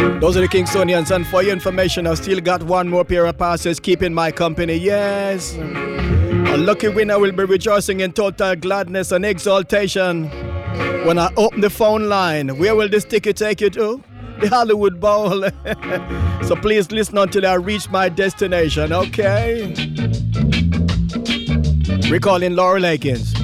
Those are the Kingsonians, and for your information, I've still got one more pair of passes keeping my company. Yes, a lucky winner will be rejoicing in total gladness and exaltation when I open the phone line. Where will this ticket take you to? The Hollywood Bowl. So please listen until I reach my destination, okay? Recalling Laurel Akins.